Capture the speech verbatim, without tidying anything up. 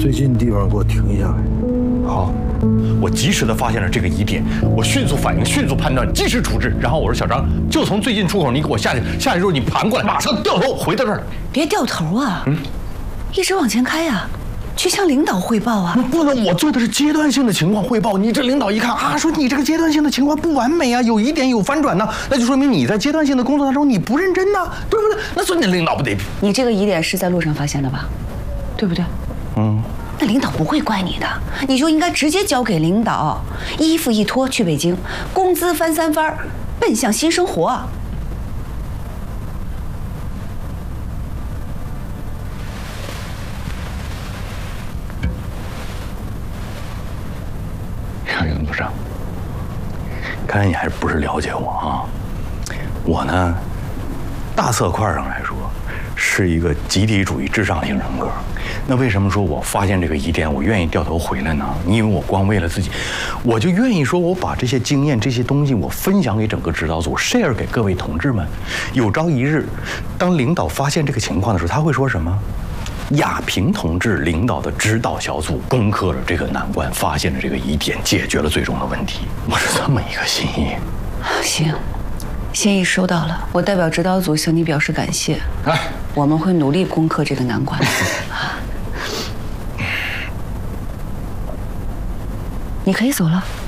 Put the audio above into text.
最近地方给我停下来。 好，我及时的发现了这个疑点，我迅速反应，迅速判断，及时处置。然后我说小张，就从最近出口，你给我下去，下去之后你盘过来，马上掉头回到这儿。 别掉头啊，嗯，一直往前开呀、啊，去向领导汇报啊。 不能，我做的是阶段性的情况汇报。你这领导一看啊，说你这个阶段性的情况不完美啊，有疑点有反转呢，那就说明你在阶段性的工作当中你不认真呐，对不对？那所以你领导不得？ 你这个疑点是在路上发现的吧？对不对？嗯。那领导不会怪你的，你就应该直接交给领导，衣服一脱去北京，工资翻三番，奔向新生活。 杨云部长，看来你还不是了解我啊。我呢，大色块上来说，是一个集体主义至上型人格。那为什么说我发现这个疑点，我愿意掉头回来呢？因为我光为了自己，我就愿意说，我把这些经验、这些东西，我分享给整个指导组 ，share 给各位同志们。有朝一日，当领导发现这个情况的时候，他会说什么？亚平同志领导的指导小组攻克了这个难关，发现了这个疑点，解决了最终的问题。我是这么一个心意。 行。心意收到了，我代表指导组向你表示感谢。 哎， 我们会努力攻克这个难关。你可以走了。